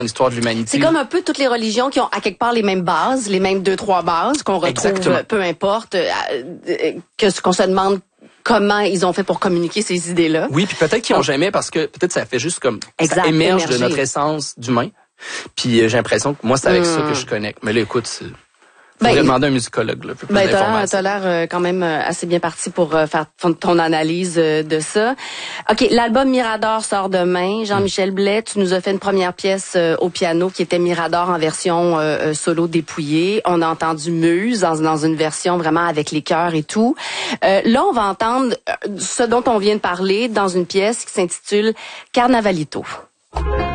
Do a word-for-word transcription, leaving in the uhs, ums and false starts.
l'histoire de l'humanité. C'est comme un peu toutes les religions qui ont à quelque part les mêmes bases, les mêmes deux, trois bases qu'on retrouve, Exactement. peu importe, euh, que ce qu'on se demande comment ils ont fait pour communiquer ces idées-là. Oui, puis peut-être qu'ils n'ont jamais, parce que peut-être ça fait juste comme, exact, ça émerge émerger. de notre essence d'humain. Puis euh, j'ai l'impression que moi, c'est avec hum. ça que je connecte. Mais là, écoute, c'est... Faudrait ben, demander à un musicologue, là, plus ben, d'informations. T'as l'air euh, quand même euh, assez bien parti pour euh, faire ton, ton analyse euh, de ça. OK, l'album Mirador sort demain. Jean-Michel Blais, tu nous as fait une première pièce euh, au piano qui était Mirador en version euh, solo dépouillée. On a entendu Muse dans, dans une version vraiment avec les chœurs et tout. Euh, là, on va entendre ce dont on vient de parler dans une pièce qui s'intitule Carnavalito.